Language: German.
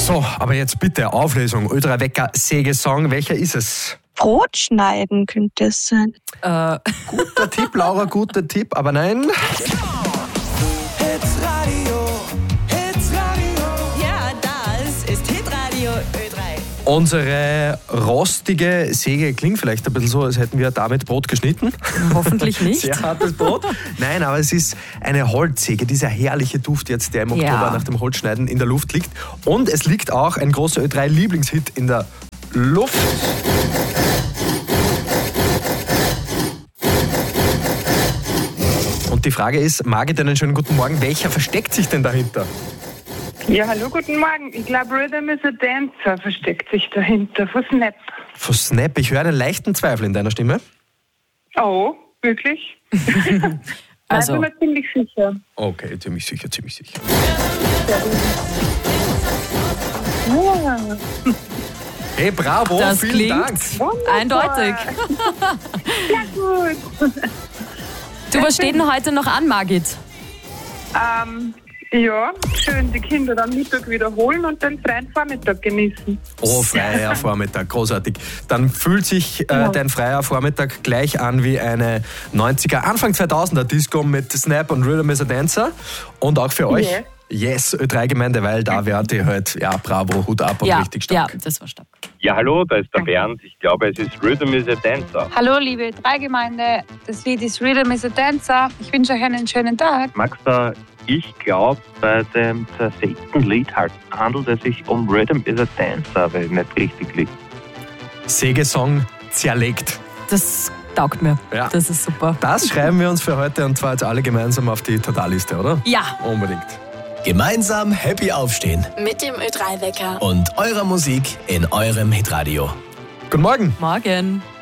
So, aber jetzt bitte Auflösung. Ö3 Wecker Sägesong. Welcher ist es? Brot schneiden könnte es sein. Guter Tipp, Laura, guter Tipp, aber nein. Ja, das ist Hitradio Ö3. Unsere rostige Säge klingt vielleicht ein bisschen so, als hätten wir damit Brot geschnitten. Hoffentlich nicht. Sehr hartes Brot. Nein, aber es ist eine Holzsäge, dieser herrliche Duft jetzt, der im Oktober nach dem Holzschneiden in der Luft liegt. Und es liegt auch ein großer Ö3-Lieblingshit in der Luft. Und die Frage ist, Margit, einen schönen guten Morgen. Welcher versteckt sich denn dahinter? Ja, hallo, guten Morgen. Ich glaube, Rhythm is a Dancer versteckt sich dahinter, von Snap. Von Snap, ich höre einen leichten Zweifel in deiner Stimme. Oh, wirklich? Also. Ich bin mir ziemlich sicher. Okay, ziemlich sicher, ziemlich sicher. Ja. Hey, bravo, Das vielen klingt Dank. eindeutig. Ja, gut. Du, was steht denn heute noch an, Margit? Ja, schön die Kinder am Mittag wiederholen und den freien Vormittag genießen. Oh, freier Vormittag, großartig. Dann fühlt sich dein freier Vormittag gleich an wie eine 90er, Anfang 2000er Disco mit Snap und Rhythm is a Dancer. Und auch für euch, yes, Ö3-Gemeinde, weil da wärt ihr halt, ja, bravo, Hut ab und richtig stark. Ja, das war stark. Ja, hallo, da ist der Bernd. Ich glaube, es ist Rhythm is a Dancer. Hallo liebe Ö3-Gemeinde, das Lied ist Rhythm is a Dancer. Ich wünsche euch einen schönen Tag. Magda, ich glaube, bei dem zersägten Lied handelt es sich um Rhythm is a Dancer, weil nicht richtig liegt. Sägesong zerlegt. Das taugt mir. Ja. Das ist super. Das schreiben wir uns für heute und zwar jetzt alle gemeinsam auf die Totalliste, oder? Ja. Unbedingt. Gemeinsam happy aufstehen Mit dem Ö3 Wecker. und eurer Musik in eurem Hitradio. Guten Morgen. Morgen.